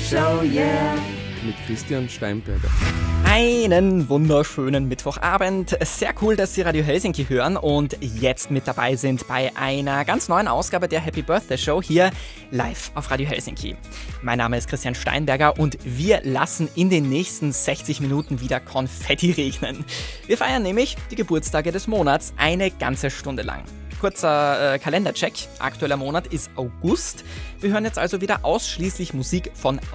Show, yeah. Mit Christian Steinberger. Einen wunderschönen Mittwochabend. Sehr cool, dass Sie Radio Helsinki hören und jetzt mit dabei sind bei einer ganz neuen Ausgabe der Happy Birthday Show hier live auf Radio Helsinki. Mein Name ist Christian Steinberger und wir lassen in den nächsten 60 Minuten wieder Konfetti regnen. Wir feiern nämlich die Geburtstage des Monats eine ganze Stunde lang. Kurzer Kalendercheck. Aktueller Monat ist August. Wir hören jetzt also wieder ausschließlich Musik von